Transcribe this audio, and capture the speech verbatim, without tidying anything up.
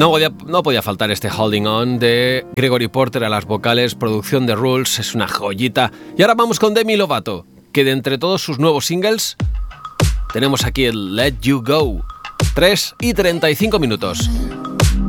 No podía, no podía faltar este Holding On de Gregory Porter a las vocales, producción de Rules, es una joyita. Y ahora vamos con Demi Lovato, que de entre todos sus nuevos singles tenemos aquí el Let You Go, tres y treinta y cinco minutos.